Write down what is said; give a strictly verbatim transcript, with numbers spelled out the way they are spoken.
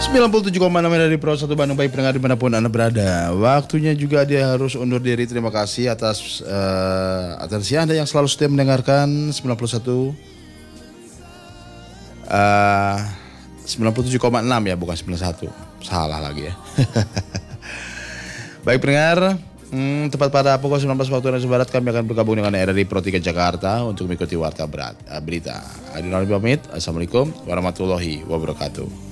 sembilan puluh tujuh koma enam dari Pro satu Bandung, baik pendengar dimanapun Anda berada. Waktunya juga dia harus undur diri. Terima kasih atas uh, atensi Anda yang selalu setia mendengarkan sembilan puluh satu uh, sembilan puluh tujuh koma enam ya, bukan sembilan puluh satu. Salah lagi ya. Baik pendengar, hmm, tepat pada pukul sembilan belas waktu Indonesia Barat kami akan bergabung dengan R R I Pro tiga Jakarta untuk mengikuti warta berat, uh, berita. Adinal pamit. Assalamualaikum warahmatullahi wabarakatuh.